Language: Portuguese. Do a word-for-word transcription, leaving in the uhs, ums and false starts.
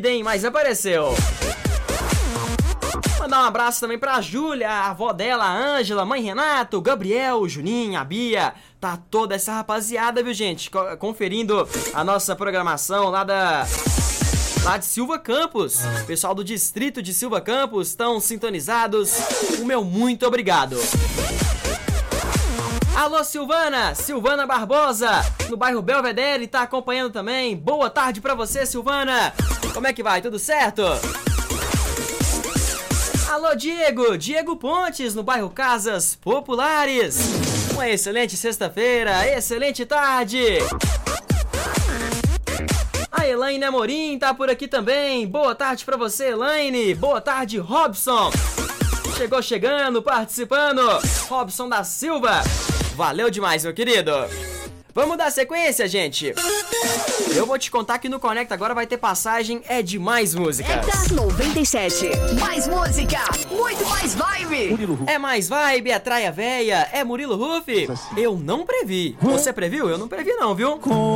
sumida, hein? Mas apareceu. Mandar um abraço também pra Júlia, a avó dela, a Ângela, mãe Renato, Gabriel, Juninho, a Bia. Tá toda essa rapaziada, viu, gente? Co- conferindo a nossa programação lá da... lá de Silva Campos. O pessoal do distrito de Silva Campos estão sintonizados. O meu muito obrigado. Alô, Silvana, Silvana Barbosa, no bairro Belvedere, tá acompanhando também. Boa tarde pra você, Silvana. Como é que vai? Tudo certo? Alô, Diego, Diego Pontes, no bairro Casas Populares. Uma excelente sexta-feira, excelente tarde. A Elaine Amorim tá por aqui também. Boa tarde pra você, Elaine. Boa tarde, Robson. Chegou chegando, participando. Robson da Silva. Valeu demais, meu querido. Vamos dar sequência, gente. Eu vou te contar que no Conecta agora vai ter passagem é de mais músicas. Conecta noventa e sete. Mais música, muito mais vibe. É mais vibe, é traia véia, é Murilo Huff. Eu não previ. Você previu? Eu não previ não, viu?